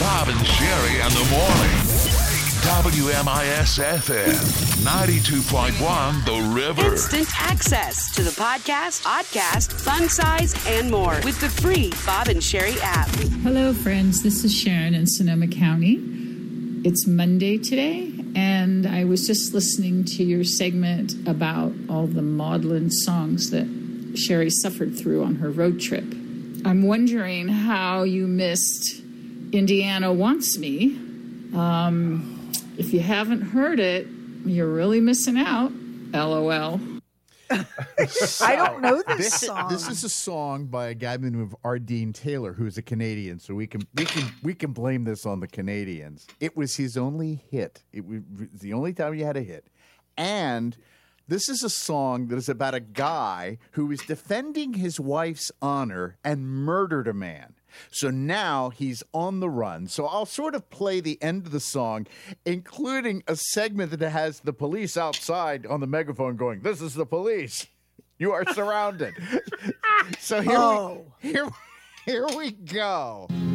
Bob and Sherry and the morning. WMIS-FM, 92.1 The River. Instant access to the podcast, oddcast, fun size, and more with the free Bob and Sherry app. Hello, friends. This is Sharon in Sonoma County. It's Monday today, and I was just listening to your segment about all the maudlin songs that Sherry suffered through on her road trip. I'm wondering how you missed Indiana Wants Me. If you haven't heard it, you're really missing out. LOL. I don't know this song. This is a song by a guy by the name of Ardeen Taylor, who's a Canadian. So we can blame this on the Canadians. It was his only hit. It was the only time he had a hit. And this is a song that is about a guy who is defending his wife's honor and murdered a man. So now he's on the run. So I'll sort of play the end of the song, including a segment that has the police outside on the megaphone going, "This is the police. You are surrounded." So here we go.